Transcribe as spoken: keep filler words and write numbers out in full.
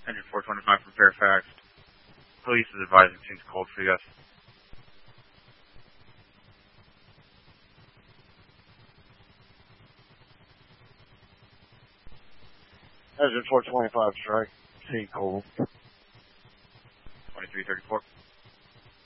Engine four twenty-five from Fairfax. Police is advising things cold for you guys. Engine four twenty-five strike. Sea cold. twenty-three thirty-four.